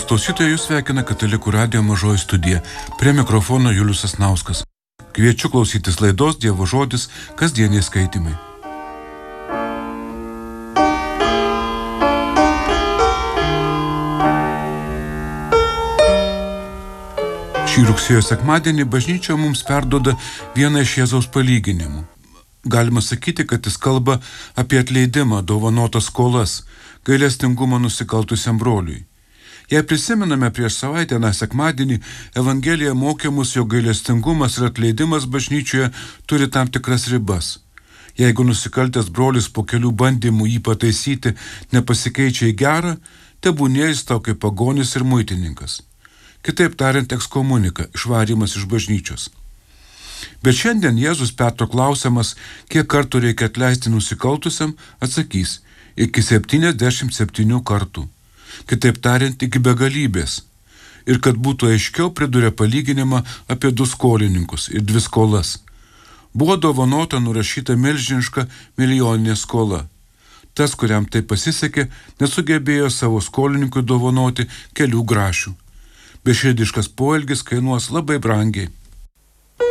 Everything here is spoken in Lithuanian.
Malonūs klausytojai, jūs sveikina Katalikų radijo Mažoji studija. Prie mikrofono Julius Sasnauskas. Kviečiu klausytis laidos Dievo žodis kasdieniai skaitymai. Šį rugsėjo sekmadienį bažnyčia mums perduoda vieną iš Jėzaus palyginimų. Galima sakyti, kad jis kalba apie atleidimą, dovanotas skolas, gailestingumą nusikaltusiam broliui. Jei prisimename prieš savaitę sekmadienį, Evangelija mokė mus, jog gailestingumas ir atleidimas bažnyčioje turi tam tikras ribas. Jeigu nusikaltęs brolis po kelių bandymų jį pataisyti nepasikeičia į gerą, tebūnie jis tau kaip pagonis ir muitininkas. Kitaip tariant, ekskomunika, išvarymas iš bažnyčios. Bet šiandien Jėzus Petro klausiamas, kiek kartų reikia atleisti nusikaltusiam, atsakys iki 77 kartų. Kitaip tariant, iki begalybės. Ir kad būtų aiškiau, priduria palyginimą apie 2 skolininkus ir 2 skolas. Buvo dovanota nurašyta milžiniška milijoninė skola. Tas, kuriam tai pasisekė, nesugebėjo savo skolininkui dovanoti kelių grašių. Beširdiškas poelgis kainuos labai brangiai.